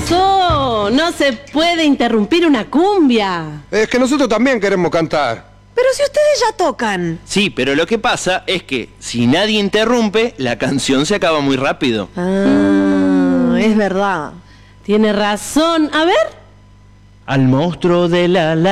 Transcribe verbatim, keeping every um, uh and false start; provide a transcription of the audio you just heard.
pasó? No se puede interrumpir una cumbia. Es que nosotros también queremos cantar. Pero si ustedes ya tocan. Sí, pero lo que pasa es que si nadie interrumpe, la canción se acaba muy rápido. Ah, es verdad. Tiene razón. A ver. Al monstruo de la